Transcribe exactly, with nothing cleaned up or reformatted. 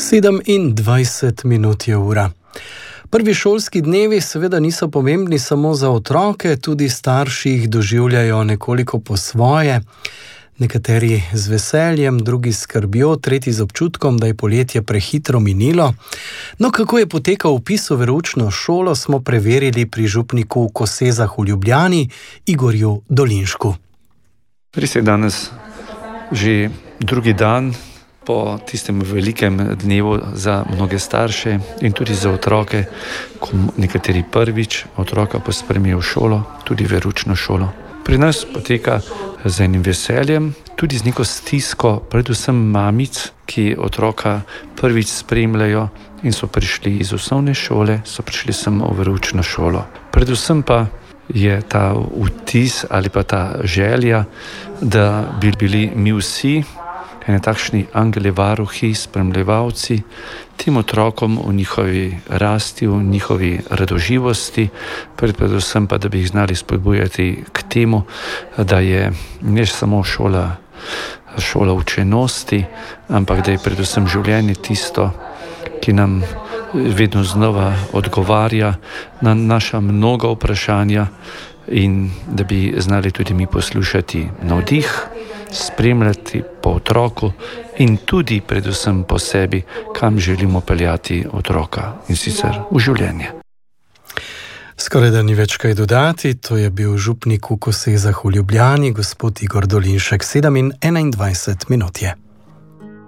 sedemindvajset minut je ura. Prvi šolski dnevi seveda niso pomembni samo za otroke, tudi starši jih doživljajo nekoliko po svoje. Nekateri z veseljem, drugi s skrbjo, tretji z občutkom, da je poletje prehitro minilo. No, kako je potekal vpis v veroučno šolo, smo preverili pri župniku v Kosezah v Ljubljani, Igorju Dolinšku. Res je danes že drugi dan po tistem velikem dnevu za mnoge starše in tudi za otroke, ko nekateri prvič otroka pospremijo v šolo, tudi veroučno šolo. Pri nas poteka z enim veseljem, tudi z neko stisko, predvsem mamic, ki otroka prvič spremljajo in so prišli iz osnovne šole, so prišli sem v veroučno šolo. Predvsem pa je ta vtis ali pa ta želja, da bi bili mi vsi ene takšni angeli varuhi, spremljevalci tem otrokom v njihovi rasti, v njihovi radoživosti, predvsem pa, da bi jih znali spodbujati k temu, da je ne samo šola, šola učenosti, ampak da je predvsem življenje tisto, ki nam vedno znova odgovarja na naša mnoga vprašanja in da bi znali tudi mi poslušati navdih, spremljati po otroku in tudi predvsem po sebi, kam želimo peljati otroka in sicer v življenje. Skoraj da ni več kaj dodati, to je bil župnik v Kosezah v Ljubljani, gospod Igor Dolinšek, sedem in enaindvajset minut je.